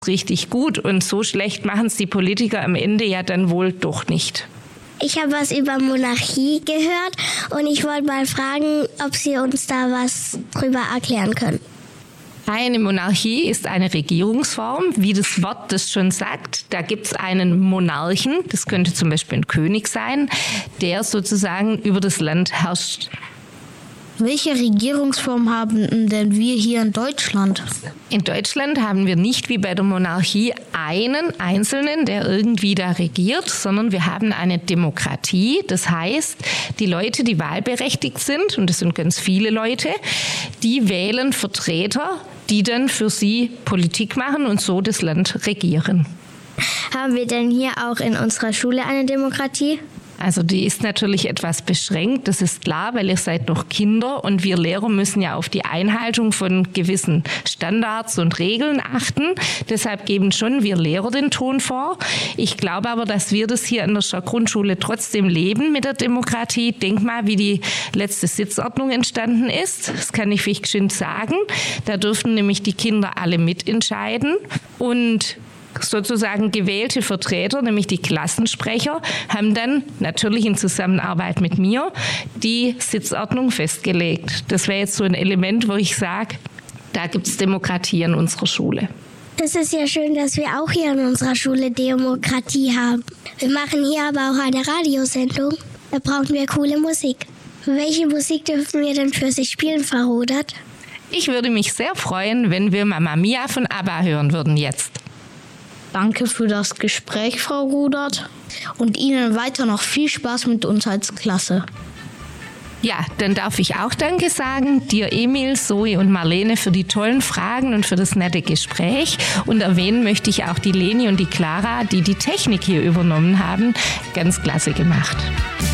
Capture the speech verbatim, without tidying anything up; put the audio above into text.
richtig gut und so schlecht machen es die Politiker am Ende ja dann wohl doch nicht. Ich habe was über Monarchie gehört und ich wollte mal fragen, ob Sie uns da was drüber erklären können. Eine Monarchie ist eine Regierungsform, wie das Wort das schon sagt. Da gibt es einen Monarchen, das könnte zum Beispiel ein König sein, der sozusagen über das Land herrscht. Welche Regierungsform haben denn wir hier in Deutschland? In Deutschland haben wir nicht wie bei der Monarchie einen Einzelnen, der irgendwie da regiert, sondern wir haben eine Demokratie. Das heißt, die Leute, die wahlberechtigt sind, und das sind ganz viele Leute, die wählen Vertreter, die dann für sie Politik machen und so das Land regieren. Haben wir denn hier auch in unserer Schule eine Demokratie? Also die ist natürlich etwas beschränkt, das ist klar, weil ihr seid noch Kinder und wir Lehrer müssen ja auf die Einhaltung von gewissen Standards und Regeln achten. Deshalb geben schon wir Lehrer den Ton vor. Ich glaube aber, dass wir das hier an der Grundschule trotzdem leben mit der Demokratie. Denk mal, wie die letzte Sitzordnung entstanden ist. Das kann ich vielleicht geschwind sagen. Da dürften nämlich die Kinder alle mitentscheiden und sozusagen gewählte Vertreter, nämlich die Klassensprecher, haben dann natürlich in Zusammenarbeit mit mir die Sitzordnung festgelegt. Das wäre jetzt so ein Element, wo ich sage, da gibt es Demokratie an unserer Schule. Es ist ja schön, dass wir auch hier in unserer Schule Demokratie haben. Wir machen hier aber auch eine Radiosendung. Da brauchen wir coole Musik. Welche Musik dürfen wir denn für sich spielen, Frau Rudert? Ich würde mich sehr freuen, wenn wir Mamma Mia von ABBA hören würden jetzt. Danke für das Gespräch, Frau Rudert. Und Ihnen weiter noch viel Spaß mit uns als Klasse. Ja, dann darf ich auch Danke sagen, dir Emil, Zoe und Marlene für die tollen Fragen und für das nette Gespräch. Und erwähnen möchte ich auch die Leni und die Clara, die die Technik hier übernommen haben. Ganz klasse gemacht.